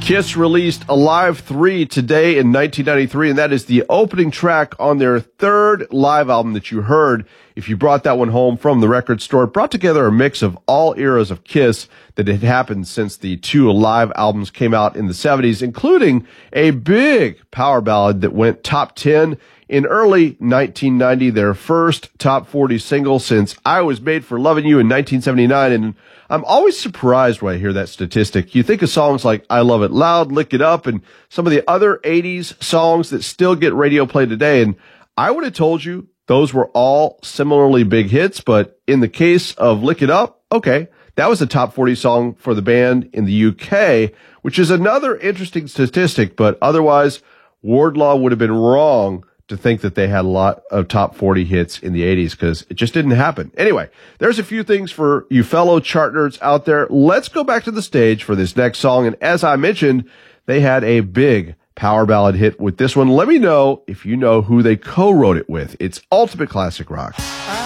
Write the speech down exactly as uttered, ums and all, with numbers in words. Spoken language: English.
Kiss released Alive three today in nineteen ninety-three, and that is the opening track on their third live album that you heard. If you brought that one home from the record store, it brought together a mix of all eras of Kiss that had happened since the two live albums came out in the seventies, including a big power ballad that went top ten in early nineteen ninety, their first top forty single since I Was Made for Loving You in nineteen seventy-nine. And I'm always surprised when I hear that statistic. You think of songs like I Love It Loud, Lick It Up, and some of the other eighties songs that still get radio play today, and I would have told you those were all similarly big hits, but in the case of Lick It Up, okay, that was a top forty song for the band in the U K, which is another interesting statistic, but otherwise, Wardlaw would have been wrong to think that they had a lot of top forty hits in the eighties, because it just didn't happen. Anyway, there's a few things for you fellow chart nerds out there. Let's go back to the stage for this next song. And as I mentioned, they had a big power ballad hit with this one. Let me know if you know who they co-wrote it with. It's Ultimate Classic Rock. I